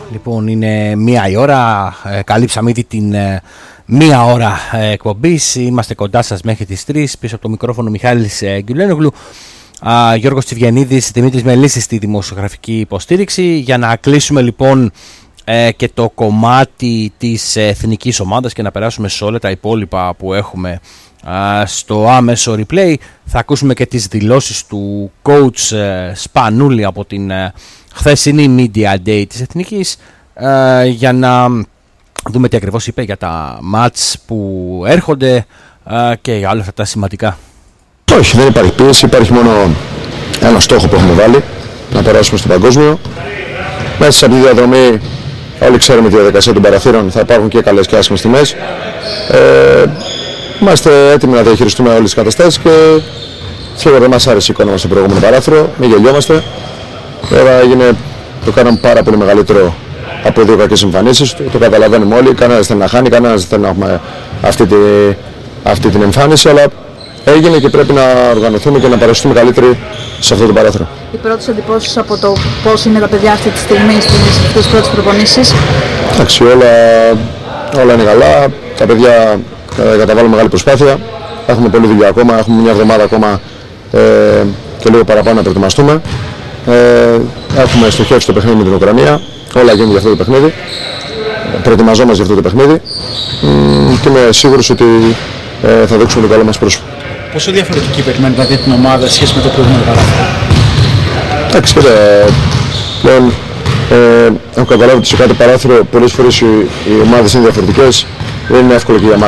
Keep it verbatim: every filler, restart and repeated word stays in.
Λοιπόν, είναι μία η ώρα, ε, καλύψαμε ήδη την ε, μία ώρα ε, εκπομπής. Είμαστε κοντά σας μέχρι τις τρεις, πίσω από το μικρόφωνο Μιχάλης ε, Γκουλένογλου, ε, Γιώργος Τσιβιανίδης, Δημήτρης Μελίσης στη δημοσιογραφική υποστήριξη. Για να κλείσουμε λοιπόν ε, και το κομμάτι της εθνικής ομάδας και να περάσουμε σε όλα τα υπόλοιπα που έχουμε ε, στο άμεσο replay, θα ακούσουμε και τις δηλώσεις του coach ε, Σπανούλη από την ε, χθεσινή Media Day της Εθνικής, ε, για να δούμε τι ακριβώς είπε για τα μάτς που έρχονται ε, και για όλα αυτά τα σημαντικά. Όχι, δεν υπάρχει πίεση, υπάρχει μόνο ένα στόχο που έχουμε βάλει, να περάσουμε στο παγκόσμιο. Μέσα από τη διαδρομή, όλοι ξέρουμε τη διαδικασία των παραθύρων, θα υπάρχουν και καλές και άσχημες τιμές. Ε, είμαστε έτοιμοι να διαχειριστούμε όλες τις καταστάσεις και σίγουρα δεν μας άρεσε η εικόνα μας στο προηγούμενο παράθυρο, μην γελιόμαστε. Βέβαια έγινε, το κάναμε πάρα πολύ μεγαλύτερο από δύο κακές εμφανίσεις, το, το καταλαβαίνουμε όλοι, κανένας δεν θέλει να χάνει, κανένας δεν θέλει να έχουμε αυτή, τη, αυτή την εμφάνιση, αλλά έγινε και πρέπει να οργανωθούμε και να παρουσιαστούμε καλύτεροι σε αυτό το παράθυρο. Οι πρώτες εντυπώσεις από το πώς είναι τα παιδιά αυτή τη στιγμή στις πρώτες προπονήσεις? Εντάξει, όλα, όλα είναι καλά, τα παιδιά ε, καταβάλουν μεγάλη προσπάθεια, έχουμε πολλή δουλειά ακόμα, έχουμε μια εβδομάδα ακόμα ε, και λίγο παραπάνω να προετοιμαστούμε. Ε, έχουμε στοχεύσει το παιχνίδι με την Ουκρανία, όλα γίνονται για αυτό το παιχνίδι, προετοιμαζόμαστε για αυτό το παιχνίδι μ, και είμαι σίγουρος ότι ε, θα δείξουμε το καλό μας πρόσωπο. Πόσο διαφορετική περιμένετε δηλαδή την ομάδα σε σχέση με το προηγούμενο παράθυρο? Εντάξει, κύριε, πλέον ε, έχω καταλάβει ότι σε κάθε παράθυρο πολλές φορές οι, οι ομάδες είναι διαφορετικές, δεν είναι εύκολο και για